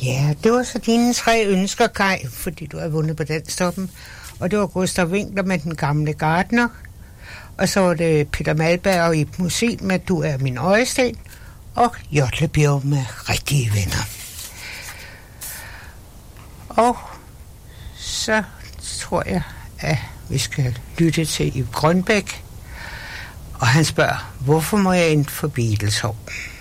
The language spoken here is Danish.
Ja, det var så dine 3 ønsker, Kai, fordi du har vundet på den stoppen. Og det var Gustav Winkler med Den Gamle Gartner. Og så var det Peter Malberg og Ib Musil med Du er min øjesten. Og Jotlebjerg med Rigtige Venner. Og så tror jeg, at vi skal lytte til Ib Grønbæk. Og han spørger, hvorfor må jeg ind for Beatles?